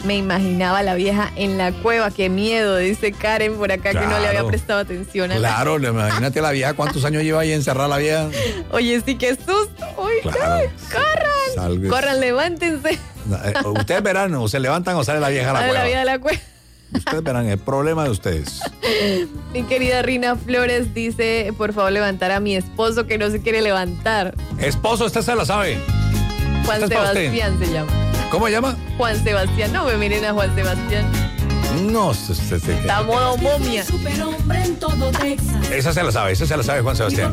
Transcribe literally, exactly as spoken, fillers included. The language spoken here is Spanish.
Me imaginaba a la vieja en la cueva. Qué miedo, dice Karen por acá, claro, que no le había prestado atención a Claro, la... imagínate la vieja, ¿cuántos años lleva ahí encerrada la vieja? Oye, sí, qué susto. Oye, claro. corran, Salve. corran, levántense. Ustedes verán, o se levantan o sale la vieja a la Sale cueva. la vieja a la cueva. Ustedes verán, el problema de ustedes. Mi querida Rina Flores dice, por favor, levantar a mi esposo que no se quiere levantar. Esposo, usted se la sabe. Juan Sebastián se llama. ¿Cómo se llama? Juan Sebastián. No me miren a Juan Sebastián. No, se, se, se, está modo momia. Esa se la sabe, esa se la sabe Juan Sebastián.